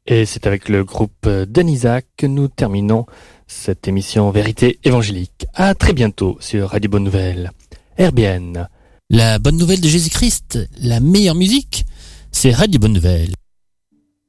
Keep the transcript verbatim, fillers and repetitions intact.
Et c'est avec le groupe d'Anisa que nous terminons cette émission Vérité évangélique. À très bientôt sur Radio Bonne Nouvelle. R B N. La bonne nouvelle de Jésus-Christ, la meilleure musique, c'est Radio Bonne Nouvelle.